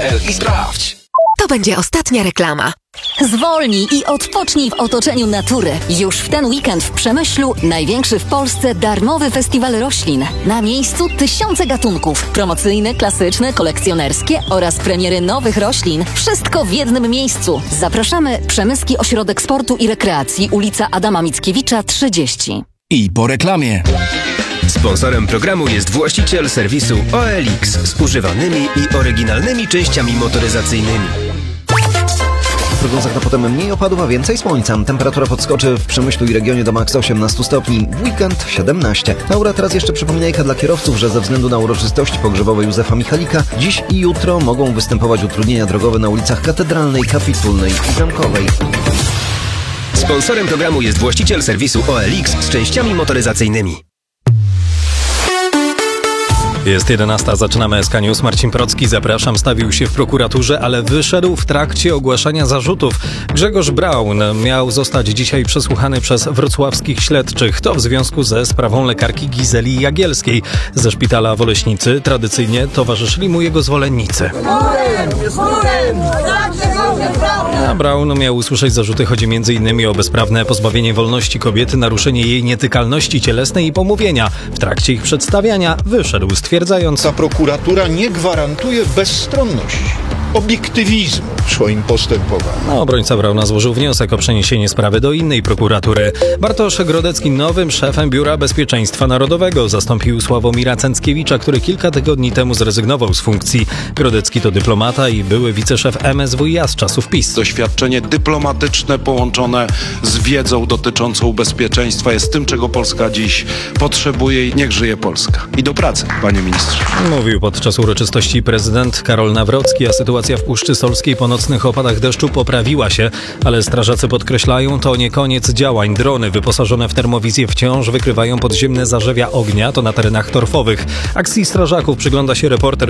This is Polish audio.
Zwolnij.pl i sprawdź. To będzie ostatnia reklama. Zwolnij i odpocznij w otoczeniu natury. Już w ten weekend w Przemyślu największy w Polsce darmowy festiwal roślin. Na miejscu tysiące gatunków. Promocyjne, klasyczne, kolekcjonerskie oraz premiery nowych roślin. Wszystko w jednym miejscu. Zapraszamy Przemyski Ośrodek Sportu i Rekreacji, ulica Adama Mickiewicza 30. I po reklamie. Sponsorem programu jest właściciel serwisu OLX z używanymi i oryginalnymi częściami motoryzacyjnymi. W prognozach na potem mniej opadów, a więcej słońca. Temperatura podskoczy w Przemyślu i regionie do maks 18 stopni. W weekend 17. Laura, teraz jeszcze przypominajka dla kierowców, że ze względu na uroczystości pogrzebowe Józefa Michalika dziś i jutro mogą występować utrudnienia drogowe na ulicach Katedralnej, Kapitulnej i Zamkowej. Sponsorem programu jest właściciel serwisu OLX z częściami motoryzacyjnymi. Jest 11, zaczynamy SK News. Marcin Procki, zapraszam, stawił się w prokuraturze, ale wyszedł w trakcie ogłaszania zarzutów. Grzegorz Braun miał zostać dzisiaj przesłuchany przez wrocławskich śledczych. To w związku ze sprawą lekarki Gizeli Jagielskiej. Ze szpitala w Oleśnicy tradycyjnie towarzyszyli mu jego zwolennicy. A Braun miał usłyszeć zarzuty. Chodzi m.in. o bezprawne pozbawienie wolności kobiety, naruszenie jej nietykalności cielesnej i pomówienia. W trakcie ich przedstawiania wyszedł, stwierdzając: Ta prokuratura nie gwarantuje bezstronności, obiektywizmu w swoim postępowaniu. Obrońca Brauna złożył wniosek o przeniesienie sprawy do innej prokuratury. Bartosz Grodecki nowym szefem Biura Bezpieczeństwa Narodowego zastąpił Sławomira Cęckiewicza, który kilka tygodni temu zrezygnował z funkcji. Grodecki to dyplomata i były wiceszef MSWiA z czasów PiS. Doświadczenie dyplomatyczne połączone z wiedzą dotyczącą bezpieczeństwa jest tym, czego Polska dziś potrzebuje i niech żyje Polska. I do pracy, panie ministrze. Mówił podczas uroczystości prezydent Karol Nawrocki, a sytuacja w Puszczy Solskiej po nocnych opadach deszczu poprawiła się, ale strażacy podkreślają, to nie koniec działań. Drony wyposażone w termowizję wciąż wykrywają podziemne zarzewia ognia, to na terenach torfowych. Akcji strażaków przygląda się reporter